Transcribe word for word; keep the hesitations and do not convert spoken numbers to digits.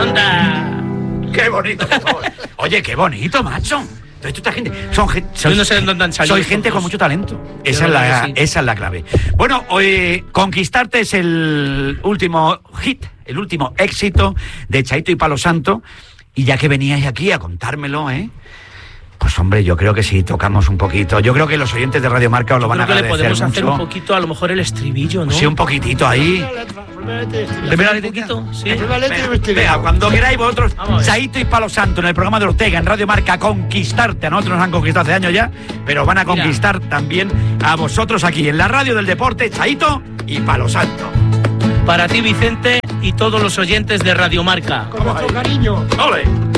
¡Anda! ¡Qué bonito! Oye, qué bonito, macho. Toda esta gente, son, son, Yo no sé de dónde han salido. Soy gente con mucho talento. Esa es, la, sí. esa es la clave. Bueno, hoy Conquistarte es el último hit, el último éxito de Chaito y Palo Santo. Y ya que veníais aquí a contármelo, ¿eh? Pues hombre, yo creo que sí, tocamos un poquito. Yo creo que los oyentes de Radio Marca os lo van a agradecer mucho. Le podemos hacer un poquito, a lo mejor el estribillo, ¿no? Sí, un poquitito ahí. Primera un poquito, sí. Vea, cuando queráis vosotros, Chaito y Palo Santo en el programa de Ortega en Radio Marca, Conquistarte. A nosotros nos han conquistado hace años ya, pero van a conquistar Mira. también a vosotros aquí en la radio del deporte, Chaito y Palo Santo. Para ti, Vicente, y todos los oyentes de Radio Marca. Con nuestro cariño. ¡Ole!